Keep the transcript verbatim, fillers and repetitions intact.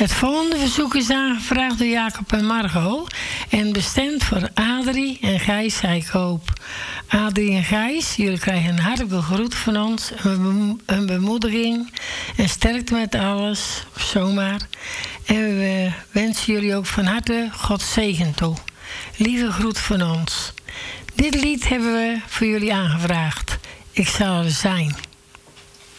Het volgende verzoek is aangevraagd door Jacob en Margot en bestemd voor Adrie en Gijs Heikoop. Adrie en Gijs, jullie krijgen een hartelijke groet van ons, een, bemo- een bemoediging en sterkte met alles, zomaar. En we wensen jullie ook van harte Gods zegen toe. Lieve groet van ons. Dit lied hebben we voor jullie aangevraagd. Ik zal er zijn.